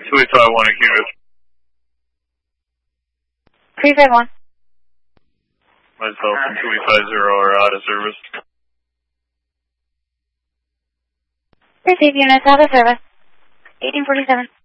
2851 in Cubis. 351. Myself and 2850 are out of service. Receive units out of service. 1847.